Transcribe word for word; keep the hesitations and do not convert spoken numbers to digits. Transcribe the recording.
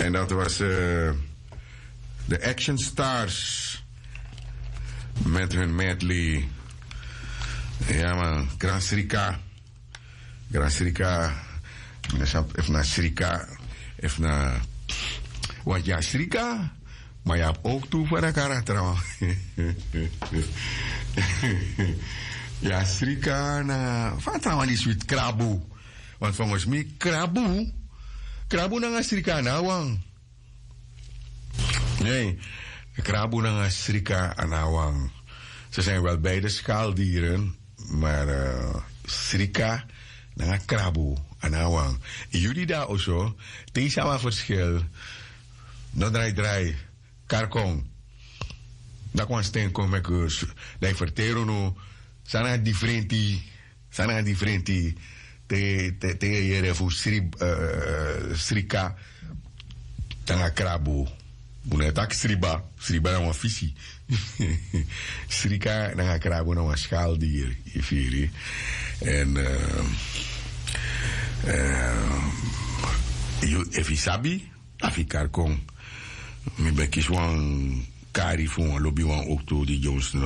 En dat was uh, de Action Stars. Met hun medley. Ja man, Gran Srika. Gran Srika. Even naar Srika. Even naar... Want ja, Srika... Maar je hebt ook toe voor de karakter. Ja, Srika... Na, wat trouwens die sweet krabu. Want volgens mij, krabu... Krabu na nga Srika anawang. Nee, krabu na nga Srika anawang. Ze zijn wel beide schaaldieren, maar uh, Srika na nga krabu anawang. Jullie daar ook zo, deze is verschil. No draai draai, karkong. Dat kwam steen kom ik us. Dat vertero no, sana differenti, sana differenti. Te te te yere fu sri uh, Srika tanga krabu. Una tak sriba, sriba na een visie. Srika na krabu na een schaaldier, ifiri. En uh, uh, if isabi, afikar kong. Mi bekis wan kari fu wan lobby wan ook to die Jones